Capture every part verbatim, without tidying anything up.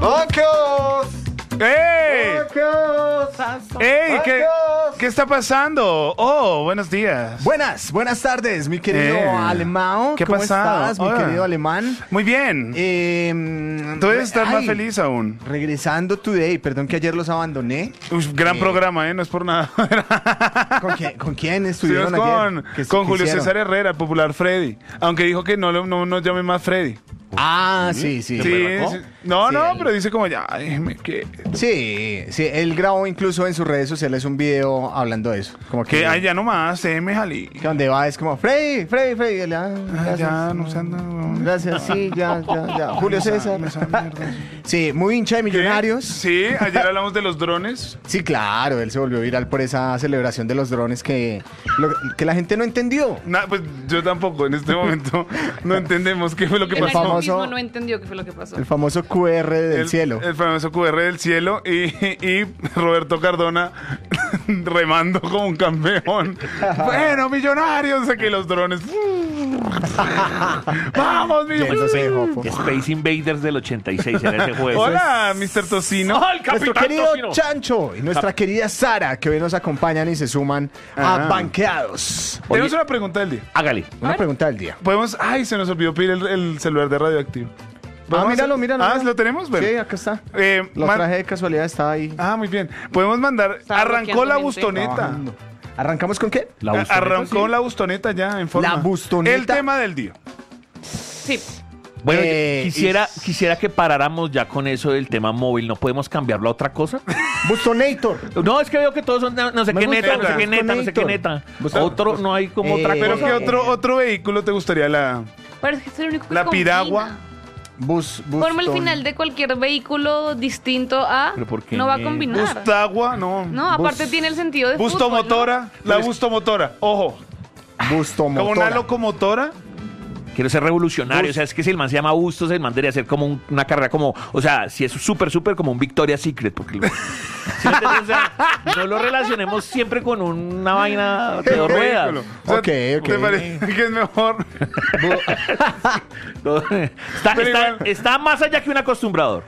¡Ocos! ¡Ey! ¡Ocos! ¡Ey! ¿Qué, ¿Qué está pasando? Oh, buenos días. Buenas, buenas tardes, mi querido Eh, alemán. ¿qué ¿Cómo pasado? estás, mi Hola. querido alemán? Muy bien. Eh, Tú debes estar más ay, feliz aún. Regresando today, perdón que ayer los abandoné. Uy, gran Eh. programa, ¿eh? No es por nada. ¿Con quién, con quién Estuvimos estuvieron con, ayer? ¿Qué- con qué Julio hicieron? César Herrera, el popular Freddy. Aunque dijo que no, lo- no nos llame más Freddy. Ah, sí, sí. Sí, ¿Berracó? sí. No, Sí, no, él- pero dice como ya, ay, me que Sí, sí, él grabó incluso en sus redes sociales un video hablando de eso. Como que, que ay, ya no más, eh, me jalí. que donde va es como, Freddy, Freddy, Freddy. y él, ah, Ay, gracias, ya, no se anda. weón. Gracias, sí, ya, ya, ya. Julio Me sabe- César. me sabe mierda. Sí, muy hincha de ¿Qué? Millonarios. Sí, ayer hablamos de los drones. Sí, claro, él se volvió viral por esa celebración de los drones que, lo- que la gente no entendió. Nah, pues yo tampoco, en este momento no entendemos qué fue lo que El El pasó. famoso- mismo no entendió qué fue lo que pasó. El famoso Q R del el, cielo. El famoso Q R del cielo y, y Roberto Cardona remando como un campeón. Bueno, millonarios, saqué los drones. Vamos, millonarios. Yéndose de jopo. Space Invaders del ochenta y seis era ese juego. Hola, mister Tocino. ¡Oh, el Nuestro Capitán querido Tocino! Chancho y nuestra querida Sara, que hoy nos acompañan y se suman Ah. a Banqueados. Tenemos una pregunta del día. Hágale. Una pregunta del día. Podemos. Ay, se nos olvidó pedir el, el celular de Radioactivo. Ah, ¿Podemos míralo, hacer- míralo. Ah, míralo. ¿lo tenemos? Bueno. Sí, acá está. Eh, Lo man- traje de casualidad, estaba ahí. Ah, muy bien. Podemos mandar. Estaba Arrancó la bloqueando gente. bustoneta. trabajando. ¿Arrancamos con qué? La A- bustoneta, Arrancó sí. la bustoneta ya en forma. La bustoneta. El tema del día. Sí. Bueno, Eh, quisiera, y- quisiera que paráramos ya con eso del tema móvil. ¿No podemos cambiarlo a otra cosa? Bustonator. No, es que veo que todos son no, no sé Me qué gusta neta, no sé qué el neta, no sé qué neta. Bustonator. Otro, no hay como Eh, otra Pero cosa. ¿qué otro, otro vehículo te gustaría? La, Pero es que es el único que la combina. piragua. Bus, Ponme el buston- final de cualquier vehículo distinto a. ¿Pero por qué? No va a combinar. Bustagua, no. No, aparte Bus- tiene el sentido de fútbol, ¿no? Bustomotora. La Pues- bustomotora. Ojo. bustomotora. Como una locomotora. Quiero ser revolucionario. Bus- O sea, es que si el man se llama Bustos, el man debería ser como un- una carrera como. O sea, si es súper, súper como un Victoria's Secret. Porque lo- ¿Sí me entiendes? O sea, no lo relacionemos siempre con una vaina de dos ruedas. Vehículo. O sea, Ok, ok. ¿te parece que es mejor? No, está, Pero está- igual- está más allá que un acostumbrador.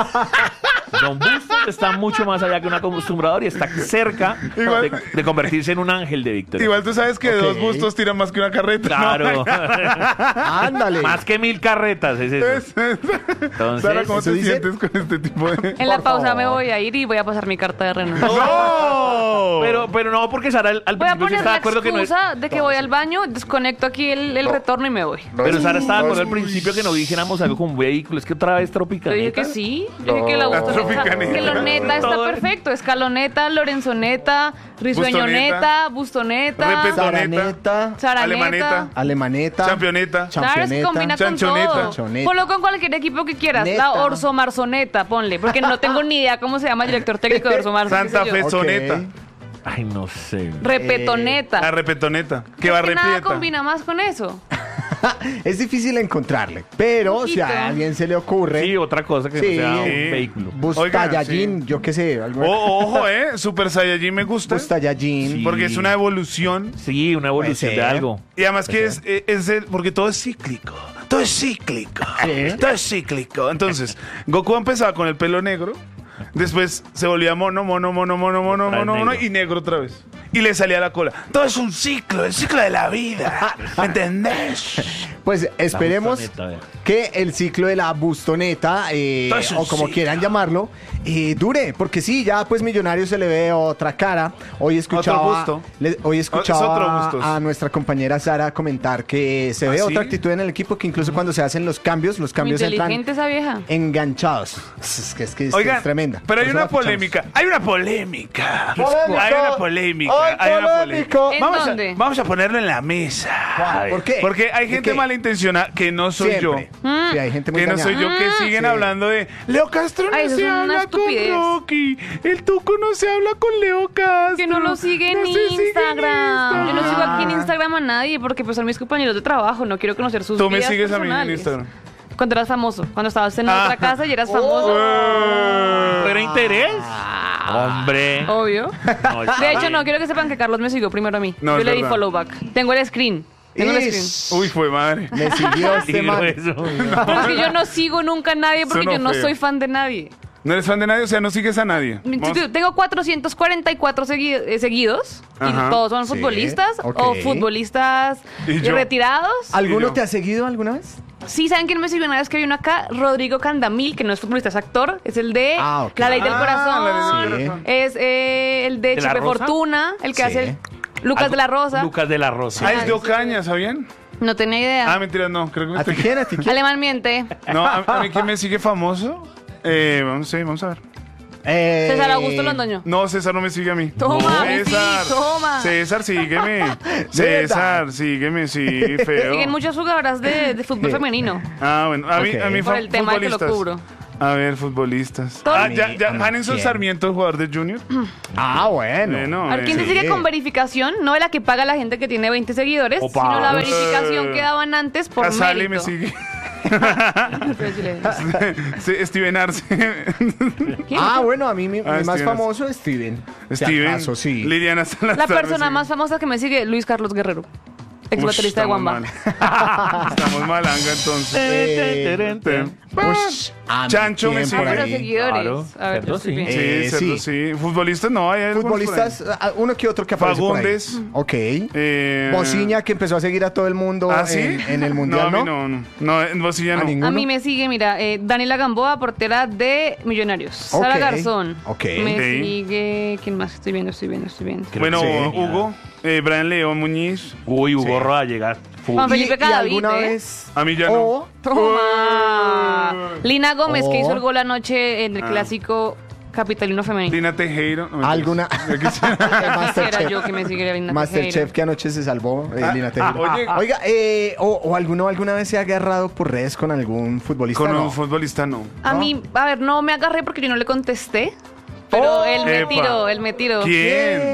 Don Bustos está mucho más allá que un acostumbrador y está cerca Igual- de, de convertirse en un ángel de Victoria. Igual tú sabes que Ok. dos bustos tiran más que una carreta. ¿no? Claro. Ándale. Más que mil carretas es eso. Es- es- Entonces, Sara, ¿cómo ¿eso te dice? sientes con este tipo de...? En la Por pausa favor. me voy a ir y voy a pasar mi carta de renuncia. ¡No! pero, pero no, porque Sara al, al Voy a principio sí poner estaba la de acuerdo que no es. excusa de que voy al baño, desconecto aquí el, el retorno y me voy. Pero Sara estaba de acuerdo al Uy. principio que no dijéramos algo como un vehículo. Es que otra vez Yo Tropicana. dije que sí. Yo dije que la La bustoneta, tropicaneta. que Loneta está Todo. perfecto. Escaloneta, Lorenzoneta, Risueñoneta, Bustoneta, Repet- Saraneta. Saraneta. Alemaneta. Alemaneta. Championeta. Cha- Claro, es que Championeta. combina con Chanchoneta. todo. Chanchoneta. Ponlo con cualquier equipo que quieras. Neta. La Orso Marzoneta, ponle. Porque no tengo ni idea cómo se llama el director técnico de Orso Marzo. qué Santa sé yo. Fe Ok. Soneta. Ay, no sé. Repetoneta. La repetoneta. Que va Es que nada repieta. combina más con eso. Es difícil encontrarle, pero si a Poquito. alguien se le ocurre. Sí, otra cosa que Sí. no sea un Sí. vehículo. Bustayallín, sí. yo qué sé. Algo Oh, ojo, ¿eh? Super Saiyajin me gusta. Bustayallín. Sí. Porque es una evolución. Sí, una evolución Puede de ser. algo. Y además que es, eh, es el- porque todo es cíclico. Todo es cíclico. Sí. Todo es cíclico. Entonces, Goku empezaba con el pelo negro. Después se volvía mono, mono, mono, mono, mono, Otra vez mono, mono negro. y negro otra vez. Y le salía la cola. Todo es un ciclo, el ciclo de la vida. ¿Me entendés? Pues esperemos bustoneta, a ver. que el ciclo de la bustoneta, eh, Todo es un o como ciclo. quieran llamarlo, eh, dure. Porque sí, ya pues Millonario se le ve otra cara. Hoy escuchaba, Otro busto. le- hoy escuchaba otro bustos. a nuestra compañera Sara comentar que se ¿Ah, ve sí? otra actitud en el equipo, que incluso cuando se hacen los cambios, los Muy cambios entran inteligente esa vieja. enganchados. Es que es, que es, Oigan, es tremenda. pero hay Por eso una la fichamos. polémica. Hay una polémica. Polémico. Hay una polémica. Ay, Hay una polémico. polémica. ¿En Vamos dónde? a, vamos a ponerlo en la mesa. ¿Cuál? ¿Por qué? Porque hay ¿De gente qué? malintencionada que no soy Siempre. Mm. Sí, hay gente muy yo. Que no soy dañada. yo que siguen Sí. hablando de Leo Castro no Ay, eso se es una habla con estupidez. Rocky. El Tuco no se habla con Leo Castro. Que no lo sigue en No se sigue en Instagram. Yo no sigo aquí en Ah. Instagram a nadie porque pues son mis compañeros de trabajo. No quiero conocer sus Tú me vidas sigues a mí en personales. Instagram. Cuando eras famoso. Cuando estabas en Ah. otra casa y eras famoso. Oh. ¿Pero interés? Ah, Hombre. Obvio. No, está De hecho, bien. no, quiero que sepan que Carlos me siguió primero a mí. No, Yo es le di verdad. follow back. Tengo el screen. Tengo el Ish. screen. Uy, fue madre. Me siguió este Digo man. eso. Pero es que yo no sigo nunca a nadie porque Sonó yo no feo. soy fan de nadie. ¿No eres fan de nadie? O sea, no sigues a nadie. Vamos- Tengo cuatrocientos cuarenta y cuatro segui- eh, seguidos Ajá. y todos son Sí, futbolistas ok. o futbolistas Y eh, yo. retirados. ¿Alguno Y yo. te ha seguido alguna vez? Sí, ¿saben quién me siguió una vez que vino acá? Rodrigo Candamil, que no es futbolista, es actor. Es el de Ah, ok. La Ley del Ah, Corazón. La Ley del Sí. Corazón. Es eh, el de, ¿De la Chepe Rosa? Fortuna, el que Sí. hace el Lucas Algo- de la Rosa. Lucas de la Rosa. Ah, es de Ocaña, ¿sabían? No tenía idea. Ah, mentiras, no. Creo que me ¿A ti estoy... quién? ¿A ti quién? Alemán miente. No, a, a mí quién me sigue famoso. Eh, vamos, sí, vamos a ver. Eh, César Augusto Londoño. No, César no me sigue a mí. Toma, César. sí, toma. César, sígueme. verdad? César, sígueme, sí, Me feo. siguen muchas jugadoras de, de fútbol Sí. femenino. Ah, bueno, a mí, Ok. a mí Por fa- el tema de que lo futbolistas. cubro. A ver, futbolistas. Todo- Ah, ya, ya, A mí, Hanenson ¿quién? Sarmiento, el jugador de Junior. Ah, bueno. Bueno, A ver, ¿quién eh, te sigue sí. con verificación? No de la que paga la gente que tiene veinte seguidores, Opa. sino la Eh. verificación que daban antes por Casale mérito. me sigue. Pero sí le- Sí, Steven Arce. ¿Quién? Ah, bueno, a mí mi, Ah, mi más Steven. famoso es Steven. Si Steven. acaso, sí. Liliana Salazar. La me persona sigue. más famosa que me sigue, Luis Carlos Guerrero, ex Ush, baterista de estamos Wamba. mal. Estamos malanga entonces. Eh, Te- Ush, a mí, Chancho me ¿quién sigue. por Ah, pero ahí? seguidores. Claro, A ver, cierto, yo estoy sí. bien. Sí, Eh, cerdo, sí. sí. Futbolistas no, hay algunos por ahí. Futbolistas, ah, uno que otro que aparece Fagundes. por ahí. Ok. Eh, Bociña, que empezó a seguir a todo el mundo ¿Ah, sí? en, en el Mundial, no, a ¿no? mí no, no. No, en Bocilla ¿A no. ninguno? A mí me sigue, mira, eh, Daniela Gamboa, portera de Millonarios. Sara Ok, Garzón. ok. Me Ok. sigue, ¿quién más? Estoy viendo, estoy viendo, estoy viendo. Bueno, Sí. Hugo, eh, Brian León Muñiz. Uy, Hugo Sí. Roa llega. Juan Y- Felipe y Cadavid, alguna ¿eh? vez... A mí ya no. O- Toma. Lina Gómez, que Oh. hizo el gol anoche en el Ah. clásico capitalino femenino. Lina Tejero. No, mentiras. alguna... Yo quisiera- Quisiera Masterchef. yo que me siguiera Lina Masterchef Tejero. que anoche se salvó, eh, Ah, Lina Tejero. oye. Oiga, eh, o, o alguno alguna vez se ha agarrado por redes con algún futbolista. Con ¿no? un futbolista no. A ¿No? mí, a ver, no me agarré porque yo no le contesté. Pero Oh. él me Epa. tiró, él me tiró. ¿Quién?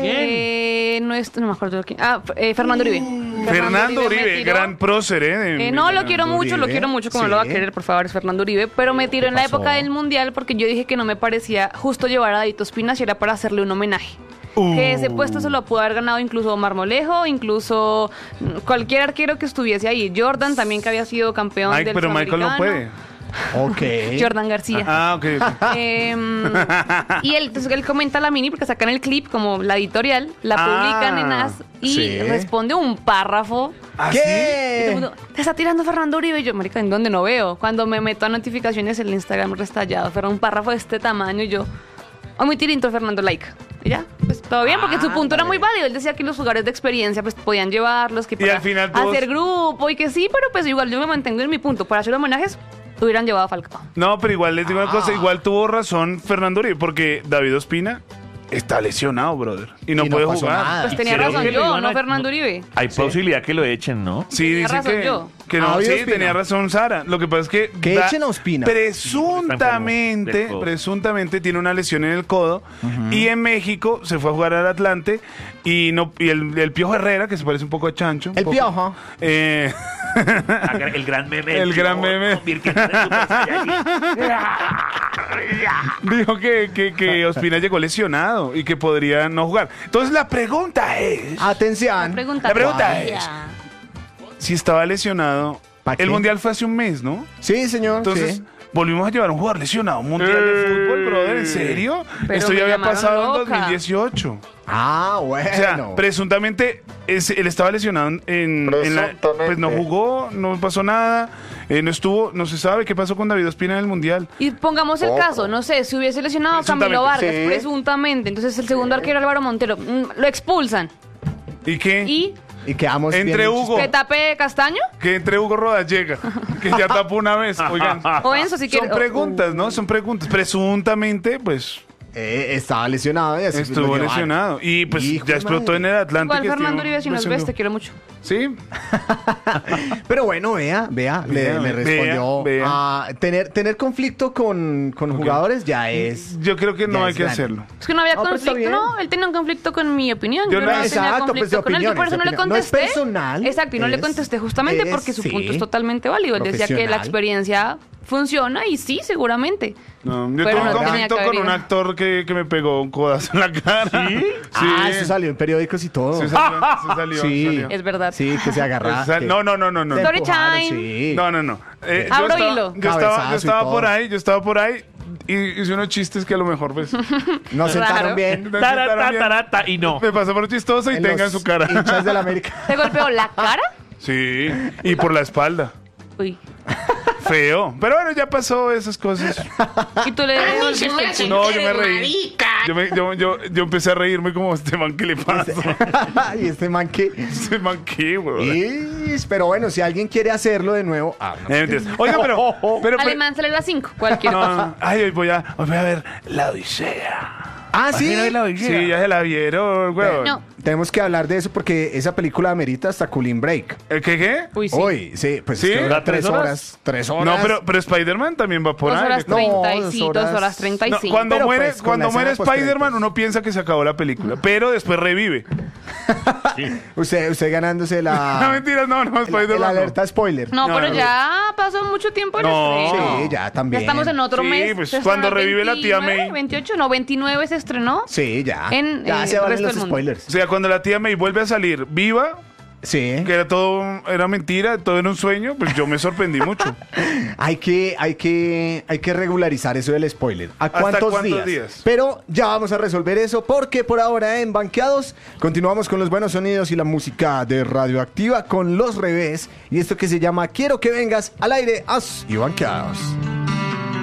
Eh, no, es, no me acuerdo quién. Ah, eh, Fernando Uribe. Fernando me Uribe, tiró. gran prócer, ¿eh? de- Eh, no, lo de- quiero mucho, lo Uribe, quiero mucho, como sí. lo va a querer, por favor, es Fernando Uribe. Pero me tiró en la pasó? época del Mundial porque yo dije que no me parecía justo llevar a Dadito Espina si era para hacerle un homenaje. Uh. Que ese puesto se lo pudo haber ganado incluso Omar Molejo, incluso mm, cualquier arquero que estuviese ahí. Jordan también, que había sido campeón Mike, del pero Michael no puede. Sudamericano. Ok. Jordan García. Ah, ok. ok. Em, y él, entonces él comenta la mini porque sacan el clip como la editorial, la Ah, publican en As y sí. responde un párrafo. ¿Ah, Y todo el ¿Qué? mundo, te está tirando Fernando Uribe. Y yo, marica, ¿en dónde no veo? Cuando me meto a notificaciones, el Instagram restallado. Pero un párrafo de este tamaño y yo, oh, muy tirinto, Fernando, like. Y ya, pues todo bien, porque su punto era muy válido. Él decía que los jugadores de experiencia pues podían llevarlos, que Y para al final todos- hacer grupo y que sí, pero pues igual yo me mantengo en mi punto. Para hacer homenajes, hubieran llevado a Falcao. No, pero igual les digo una cosa, igual tuvo razón Fernando Uribe, porque David Ospina está lesionado, brother. Y no Y no puede pasó jugar. nada. Pues Y tenía creo razón que lo yo, iban no a- Fernando Uribe. Hay posibilidad que lo echen, ¿no? Sí, Tenía dice razón que, yo. que no, Ah, sí, David Ospina. tenía razón Sara. Lo que pasa es que Que da- echen a Ospina. presuntamente, Del codo. presuntamente tiene una lesión en el codo y en México se fue a jugar al Atlante y no y el, el Piojo Herrera, que se parece un poco a Chancho. un El poco, Piojo. eh, El gran meme. El gran meme. convirtiéndose en Super Saiyajin. dijo que, que, que Ospina llegó lesionado y que podría no jugar. Entonces la pregunta es, Atención. Pregunta. La pregunta todavía. es- si estaba lesionado, ¿Pa qué? el Mundial fue hace un mes, ¿no? Sí, señor. Entonces, sí. volvimos a llevar a un jugador lesionado a un mundial de fútbol, brother, ¿en serio? Pero Esto me ya había llamaron pasado en loca. dos mil dieciocho. Ah, bueno. O sea, presuntamente es- él estaba lesionado en, en la, Presuntamente. pues no jugó, no pasó nada, eh, no estuvo, no se sabe qué pasó con David Ospina en el mundial. Y pongamos el Ojo. caso, no sé, si hubiese lesionado a Camilo Presuntamente, Vargas, sí. presuntamente, entonces el segundo arquero Álvaro Montero, mm, lo expulsan. ¿Y qué? Y Y quedamos Entre bien Hugo. que tape Castaño Que entre Hugo Rodas llega, que ya tapó una vez. Oigan, o Enzo si quiere. son preguntas, ¿no? Son preguntas. Presuntamente, pues, Eh, estaba lesionado y así estuvo lo llevaron. lesionado. Y pues Hijo ya de explotó madre. en el Atlante. Igual que Fernando estuvo Uribe, si nos ves, lesionado. te quiero mucho. Sí. Pero bueno, vea, vea, le, Vea, le vea, respondió. vea. a tener, tener conflicto con, con jugadores ya es. Yo creo que no Ya hay es que grande. hacerlo. Es que no había No, pero está conflicto, bien. no, él tenía un conflicto con mi opinión. Yo Yo, no- no, tenía Exacto, conflicto pues, de con él, yo por eso no le opiniones, de opinión. No es contesté. personal, Exacto, y no le es- contesté justamente es- porque su sí, punto es totalmente válido. Él decía que la profesional. experiencia funciona y sí, seguramente. No, yo Pero tuve no un tenía conflicto que con haber un ido. actor que, que me pegó un codazo en la cara. ¿Sí? Ah, eso salió en periódicos y todo. Sí salió, sí salió, Sí. salió. Es verdad. Sí, que se agarra. O sea, que- no, no, no, no, no. se Story empujaron, time. Sí. No, no, no. Eh, yo Abro estaba- hilo. Yo estaba, Cabezazo yo y estaba todo. por ahí, yo estaba por ahí y hice unos chistes que a lo mejor pues No sentaron Raro. bien. no Tarata, sentaron bien. tarata, y no. Me pasó por chistoso y En tenga en los su cara. hinchas de la América. ¿Te golpeó la cara? Sí, y por la espalda. Uy. Feo. Pero bueno, ya pasó esas cosas. Y tú le devolviste el No, yo me reí. Yo, me- yo, yo, yo empecé a reírme como este man, ¿qué le pasa? Y este man que... Este man, ¿qué, weón? Is, pero bueno, si alguien quiere hacerlo de nuevo... Ah, no. Eh, mentiras. Oiga, pero... pero, pero Alemán sale a las cinco, cualquier no, cosa. no, no. Ay, hoy voy a, hoy voy a ver La Odisea. Ah, sí. Sí, ya se la vieron, weón. No. Tenemos que hablar de eso porque esa película amerita hasta Cooling Break. ¿El qué, qué? Uy, sí. Hoy, sí, pues ¿Sí? es que dura ¿Dura tres tres horas? horas? Tres horas. No, pero, pero Spider-Man también va por Dos ahí. horas ¿no? treinta y dos sí, dos horas- horas treinta y No, cinco. cuando Pero, muere, pues, con cuando la muere escena post-créditos. Spider-Man, uno piensa que se acabó la película, pero después revive. Usted, usted ganándose la... No, mentiras, no, no, el, el Spider-Man. no. alerta spoiler. No, No, pero no. ya pasó mucho tiempo el No. estreno. Sí, ya también. Ya estamos en otro Sí, mes. pues, Se cuando estrenó el revive la tía veintinueve, May. veintiocho, no, veintinueve se estrenó. Sí, ya. En, ya eh, se el valen resto los del mundo. spoilers. O sea, cuando la tía May vuelve a salir viva, Sí. que era todo, era mentira, todo era un sueño, pues yo me sorprendí mucho. Hay que, hay que, hay que regularizar eso del spoiler. ¿A ¿Hasta cuántos, cuántos días? días? Pero ya vamos a resolver eso porque por ahora en Banqueados continuamos con los buenos sonidos y la música de Radioactiva con Los Revés y esto que se llama Quiero que vengas al aire as y Banqueados.